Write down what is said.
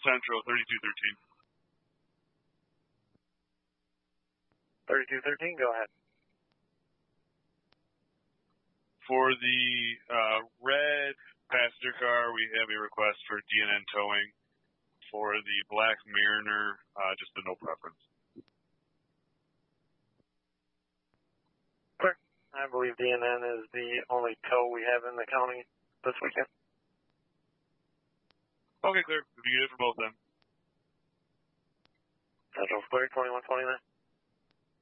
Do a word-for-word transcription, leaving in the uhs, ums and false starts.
Central, thirty-two thirteen. thirty-two thirteen, go ahead. For the uh, red passenger car, we have a request for D N N towing. For the black Mariner, uh, just a no preference. Clear. I believe D N N is the only tow we have in the county this weekend. Okay, clear. If you get it for both then. Central's clear, twenty-one twenty-nine.